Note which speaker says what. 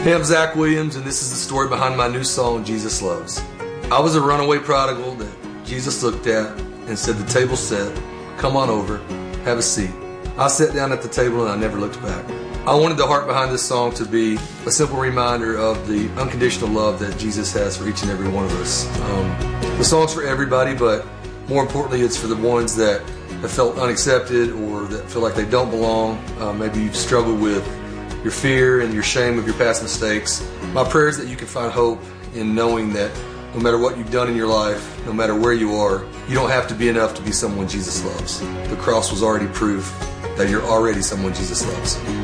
Speaker 1: Hey, I'm Zach Williams, and this is the story behind my new song, Jesus Loves. I was a runaway prodigal that Jesus looked at and said, "The table's set, come on over, have a seat." I sat down at the table and I never looked back. I wanted the heart behind this song to be a simple reminder of the unconditional love that Jesus has for each and every one of us. The song's for everybody, but more importantly, it's for the ones that have felt unaccepted or that feel like they don't belong. Maybe you've struggled with your fear and your shame of your past mistakes. My prayer is that you can find hope in knowing that no matter what you've done in your life, no matter where you are, you don't have to be enough to be someone Jesus loves. The cross was already proof that you're already someone Jesus loves.